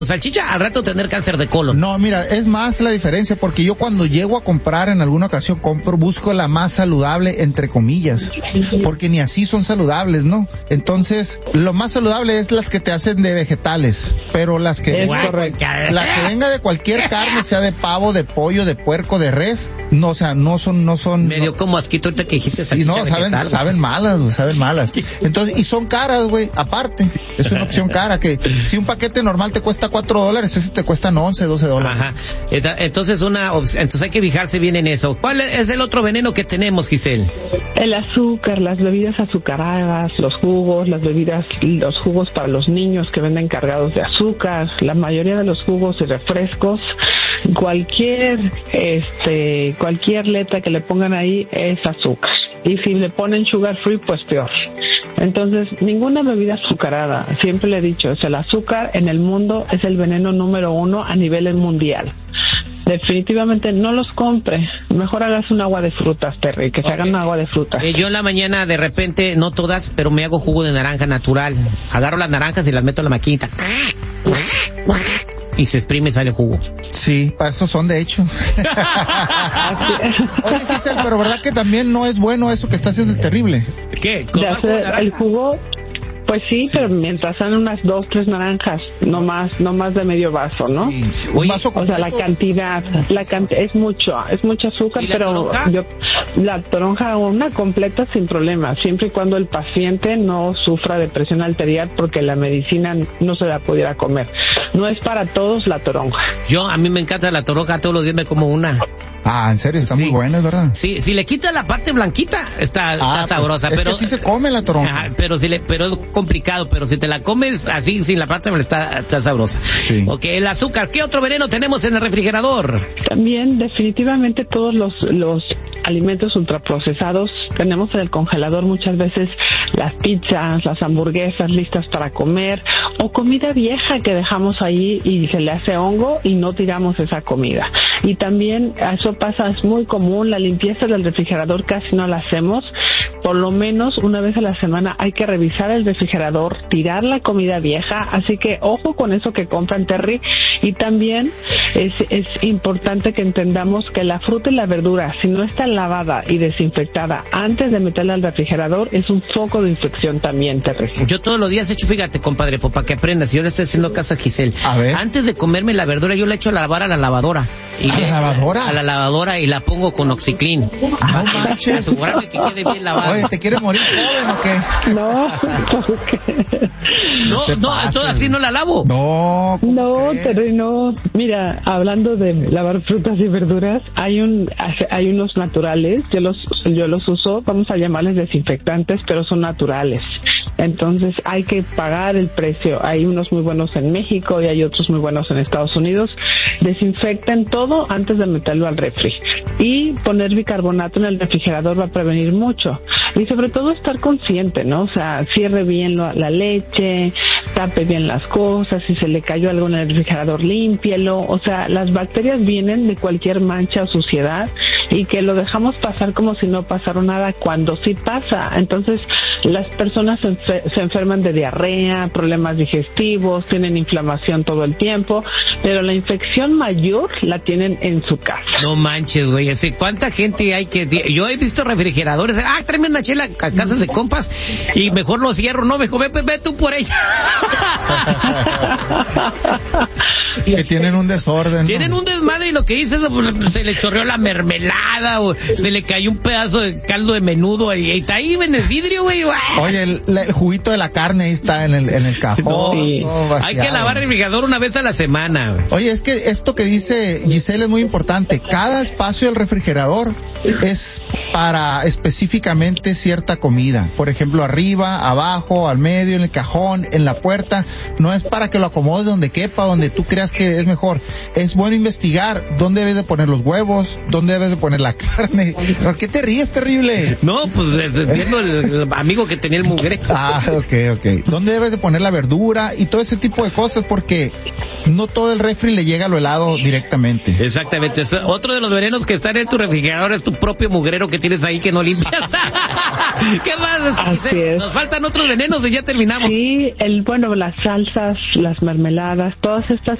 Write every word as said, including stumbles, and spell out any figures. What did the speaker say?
salchicha, al rato tener cáncer de colon. No, mira, es más la diferencia, porque yo cuando llego a comprar, en alguna ocasión compro, busco la más saludable, entre comillas, porque ni así son saludables, ¿no? Entonces, lo más saludable es las que te hacen de vegetales, pero las que, es correcto. la que venga de cualquier carne, sea de pavo, de pollo, de puerco, de res, no, o sea, no son, no son. Medio no, como asquito ahorita que dijiste sí, no, saben, vegetal, saben malas, güey, saben malas. Entonces, y son caras, güey, aparte, es una opción cara, que si un paquete normal te cuesta cuatro dólares, ese te cuestan once, doce dólares. Ajá. Entonces una, entonces hay que fijarse bien en eso. ¿Cuál es el otro veneno que tenemos, Giselle? El azúcar, las bebidas azucaradas, los jugos, las bebidas, los jugos para los niños que venden cargados de azúcar, la mayoría de los jugos y refrescos, cualquier, este, cualquier letra que le pongan ahí es azúcar. Y si le ponen sugar free, pues peor. Entonces, ninguna bebida azucarada, siempre le he dicho, es el azúcar en el mundo es el veneno número uno a nivel mundial. Definitivamente no los compre. Mejor hagas un agua de frutas, Terry, que se okay. hagan un agua de frutas. Eh, yo en la mañana, de repente, no todas, pero me hago jugo de naranja natural. Agarro las naranjas y las meto en la maquinita. Y se exprime y sale jugo. Sí, para eso son, de hecho. Oye, Giselle, pero ¿verdad que también no es bueno eso que está haciendo el terrible? ¿Qué? De hacer el jugo... Pues sí, sí, pero mientras sean unas dos, tres naranjas, no más, no más de medio vaso, ¿no? Sí. Un vaso completo. O sea, la cantidad, la cantidad es mucho, es mucho azúcar, pero toronja? yo, la toronja una completa sin problema, siempre y cuando el paciente no sufra de presión arterial, porque la medicina no se la pudiera comer. No es para todos la toronja. Yo, a mí me encanta la toronja, todos los días me como una. Ah, en serio, está sí. muy buena, es verdad. Sí, si le quitas la parte blanquita, está, ah, está sabrosa, pues, pero es que sí se come la toronja. Ajá, pero si le, pero es complicado, pero si te la comes así sin la parte está, está sabrosa. Sí. Ok, el azúcar, ¿qué otro veneno tenemos en el refrigerador? También definitivamente todos los los alimentos ultraprocesados. Tenemos en el congelador muchas veces las pizzas, las hamburguesas listas para comer, o comida vieja que dejamos ahí y se le hace hongo y no tiramos esa comida. Y también eso pasa, es muy común, la limpieza del refrigerador casi no la hacemos. Por lo menos una vez a la semana hay que revisar el refrigerador, tirar la comida vieja, así que ojo con eso que compran, Terry. Y también es, es importante que entendamos que la fruta y la verdura, si no está lavada y desinfectada antes de meterla al refrigerador, es un foco de infección también, Terry. Yo todos los días he hecho, fíjate, compadre, pues, para que aprendas, yo le estoy haciendo caso a Giselle. A ver. Antes de comerme la verdura, yo la echo a lavar a la lavadora. Y ¿A le, la lavadora? A la lavadora y la pongo con Oxiclean. No manches. Asegúrame que quede bien lavada. Oye, ¿te quieres morir joven o qué? No, no, no, eso así no la lavo. No, no, Terry, no. Mira, hablando de lavar frutas y verduras, hay un, hay unos naturales, yo los, yo los uso, vamos a llamarles desinfectantes, pero son naturales. Entonces hay que pagar el precio. Hay unos muy buenos en México y hay otros muy buenos en Estados Unidos. Desinfecten todo antes de meterlo al refri. Y poner bicarbonato en el refrigerador va a prevenir mucho. Y sobre todo estar consciente, ¿no? O sea, cierre bien la, la leche, tape bien las cosas, si se le cayó algo en el refrigerador, límpielo. O sea, las bacterias vienen de cualquier mancha o suciedad y que lo dejamos pasar como si no pasara nada cuando sí pasa. Entonces, las personas se, enfer- se enferman de diarrea, problemas digestivos, tienen inflamación todo el tiempo, pero la infección mayor la tienen en su casa. No manches, güey, así, ¿cuánta gente hay que...? Yo he visto refrigeradores, ah, tráeme una chela a casas de compas y mejor lo cierro, no, mejor ve, ve, ve tú por ella. Que tienen un desorden, ¿no? Tienen un desmadre y lo que dice es, se le chorreó la mermelada o se le cayó un pedazo de caldo de menudo y, y está ahí en el vidrio, güey. Oye, el, el juguito de la carne ahí está en el, en el cajón. No, sí. Hay que lavar el refrigerador una vez a la semana. Oye, es que esto que dice Giselle es muy importante. Cada espacio del refrigerador es para específicamente cierta comida. Por ejemplo, arriba, abajo, al medio, en el cajón, en la puerta. No es para que lo acomodes donde quepa, donde tú creas que es mejor. Es bueno investigar dónde debes de poner los huevos, dónde debes de poner la carne. ¿Por qué te ríes, terrible? No, pues viendo el, el amigo que tenía el mugre. Ah, ok, ok. ¿Dónde debes de poner la verdura y todo ese tipo de cosas? Porque no todo el refri le llega a lo helado directamente. Exactamente. Otro de los venenos que están en tu refrigerador es tu tu propio mugrero que tienes ahí que no limpias. ¿Qué más? Así es. Nos faltan otros venenos y ya terminamos. Sí, el, bueno, las salsas, las mermeladas, todas estas